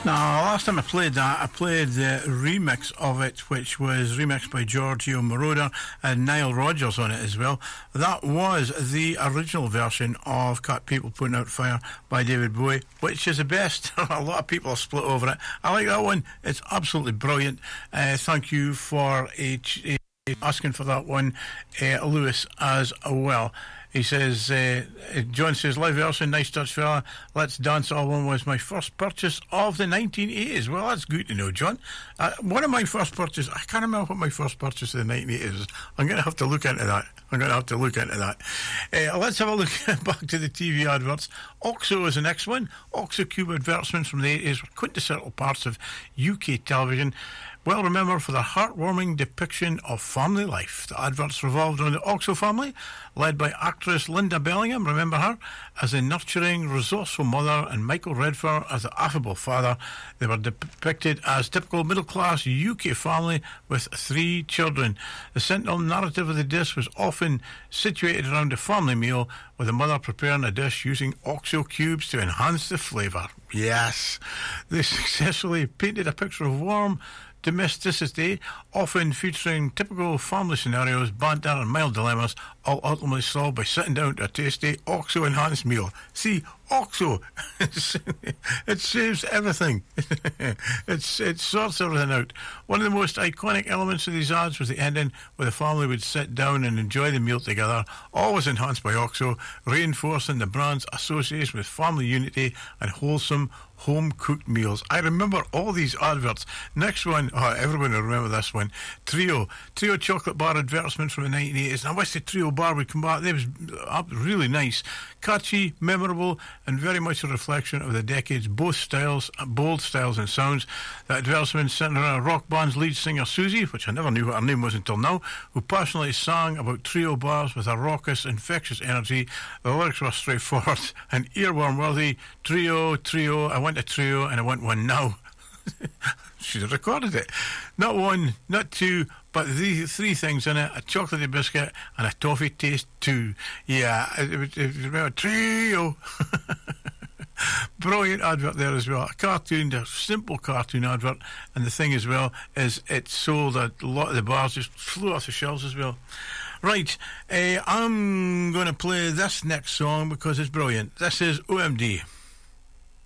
No, last time I played that, I played the remix of it, which was remixed by Giorgio Moroder and Nile Rodgers on it as well. That was the original version of Cat People Putting Out Fire by David Bowie, which is the best. A lot of people are split over it. I like that one. It's absolutely brilliant. Thank you for asking for that one, Lewis, as well. He says, John says, live version, nice touch fella. Let's Dance album was my first purchase of the 1980s. Well, that's good to know, John. One of my first purchases, I can't remember what my first purchase of the 1980s is. I'm going to have to look into that. Let's have a look back to the TV adverts. OXO is the next one. OXO Cube advertisements from the 80s were quintessential parts of UK television. Well remembered for their heartwarming depiction of family life. The adverts revolved around the OXO family, led by actress Linda Bellingham, remember her, as a nurturing, resourceful mother, and Michael Redford as the affable father. They were depicted as typical middle-class UK family with 3 children. The central narrative of the dish was often situated around a family meal, with the mother preparing a dish using OXO cubes to enhance the flavour. Yes, they successfully painted a picture of warm domesticity, often featuring typical family scenarios, banter and mild dilemmas, all ultimately solved by sitting down to a tasty OXO enhanced meal. See, OXO, it saves everything. It sorts everything out. One of the most iconic elements of these ads was the ending, where the family would sit down and enjoy the meal together, always enhanced by OXO, reinforcing the brand's association with family unity and wholesome home-cooked meals. I remember all these adverts. Next one, everyone will remember this one. Trio chocolate bar advertisements from the 1980s. And I wish the Trio bar would come back. It was really nice. Catchy, memorable, and very much a reflection of the decade's bold styles and sounds. The advertisement centered around rock band's lead singer Susie, which I never knew what her name was until now, who passionately sang about Trio bars with a raucous, infectious energy. The lyrics were straightforward and earworm worthy. Trio, I want a trio and I want one now. Should have recorded it. Not one, not two, but the 3 things in it: a chocolatey biscuit and a toffee taste too. Yeah, it was a trio. Brilliant advert there as well. A simple cartoon advert, and the thing as well is it sold a lot of the bars, just flew off the shelves as well. Right, I'm going to play this next song because it's brilliant. This is OMD.